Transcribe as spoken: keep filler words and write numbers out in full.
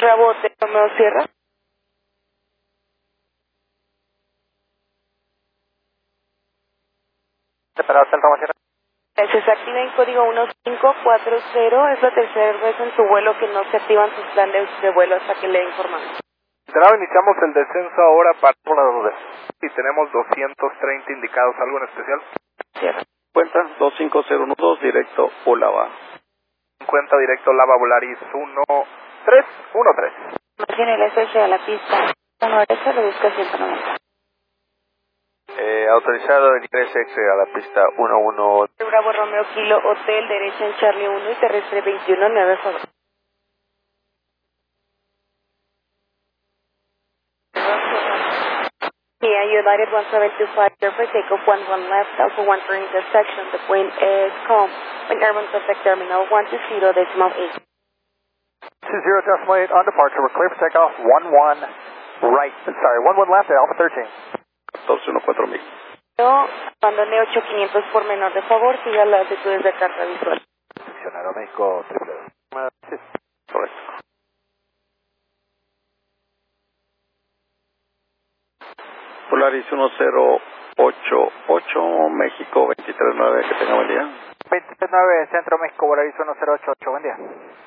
Rebote, Romeo Sierra. Separado Hotel Romeo Sierra. Se activa en código uno cinco cuatro cero, es la tercera vez en su vuelo que no se activan sus planes de vuelo hasta que le informaron. Bravo, iniciamos el descenso ahora para por la dos. Y tenemos doscientos treinta indicados, ¿algo en especial? Cierra. Cuenta dos cinco cero uno dos, directo Olava. Cuenta directo Lava Volaris uno tres uno tres. Mantiene el S S a la pista. Noreste, reduzca ciento noventa. Eh, autorizado el tres X a la pista uno uno. Bravo Romeo Kilo, hotel, derecha en Charlie uno y terrestre veintiuno, nueve favor. Yeah, United one seven two five, for takeoff one one left, Alpha one for intersection. The wind is calm. When airborne contact terminal one two zero decimal eight. two zero decimal eight on departure, we're clear for takeoff, one one right, sorry, one one left at Alpha thirteen. catorce catorce mil. No, abandone ocho quinientos por menor de favor, siga las latitudes de carta visual. Diccionario México, triple. Sí. Correcto. Polaris uno cero ocho ocho, México veintitrés nueve, que tenga buen día. veintitrés nueve, Centro México, Volaris uno cero ocho ocho, buen día.